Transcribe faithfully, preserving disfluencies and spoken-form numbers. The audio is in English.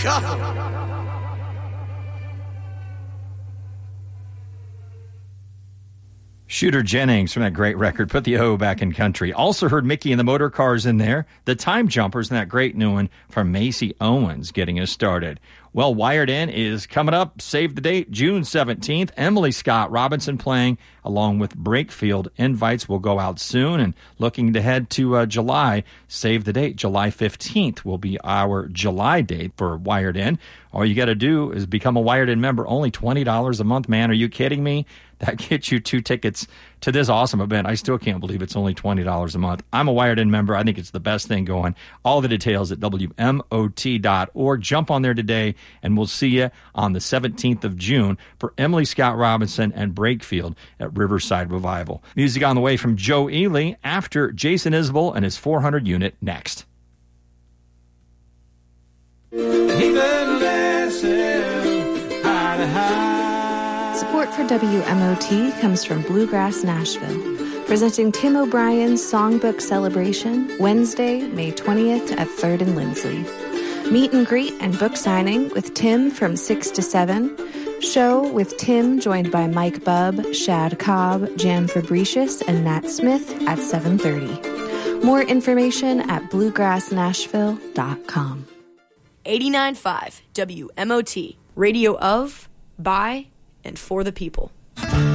Shuffle. Shooter Jennings from that great record, Put the O Back in Country. Also heard Mickey and the Motor Cars in there. The Time Jumpers and that great new one from Macy Owens getting us started. Well, Wired In is coming up. Save the date, June seventeenth. Emily Scott Robinson playing along with Brakefield. Invites will go out soon. And looking to head to uh, July, save the date. July fifteenth will be our July date for Wired In. All you got to do is become a Wired In member. Only twenty dollars a month, man. Are you kidding me? That gets you two tickets to this awesome event. I still can't believe it's only twenty dollars a month. I'm a Wired In member. I think it's the best thing going. All the details at W M O T dot org. Jump on there today, and we'll see you on the seventeenth of June for Emily Scott Robinson and Brakefield at Riverside Revival. Music on the way from Joe Ely after Jason Isbell and his four hundred unit next. Support for W M O T comes from Bluegrass Nashville, presenting Tim O'Brien's Songbook Celebration Wednesday, May twentieth at third and Lindsley. Meet and greet and book signing with Tim from six to seven. Show with Tim joined by Mike Bubb, Shad Cobb, Jan Fabricius, and Nat Smith at seven thirty. More information at bluegrass nashville dot com. eighty-nine point five W M O T, radio of, by, and for the people.